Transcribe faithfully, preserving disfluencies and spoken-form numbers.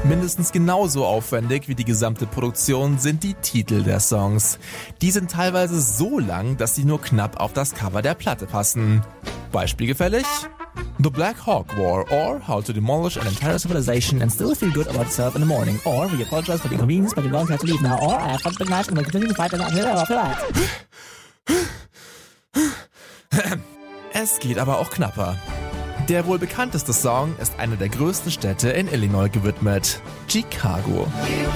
Mindestens genauso aufwendig wie die gesamte Produktion sind die Titel der Songs. Die sind teilweise so lang, dass sie nur knapp auf das Cover der Platte passen. Beispielgefällig? The Black Hawk War or How to Demolish an Entire Civilization and Still Feel Good About Yourself in the Morning or We Apologize for the Inconvenience but You're Going to Have to Leave Now or I Have Fun Big Night and We'll Continue to Fight and I'll Es geht aber auch knapper. Der wohl bekannteste Song ist einer der größten Städte in Illinois gewidmet: Chicago.